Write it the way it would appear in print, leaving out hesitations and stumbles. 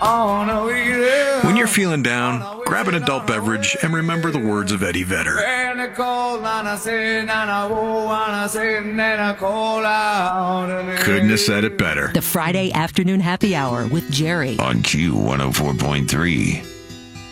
When you're feeling down, grab an adult beverage and remember the words of Eddie Vedder. Couldn't have said it better. The Friday Afternoon Happy Hour with Jerry on Q104.3.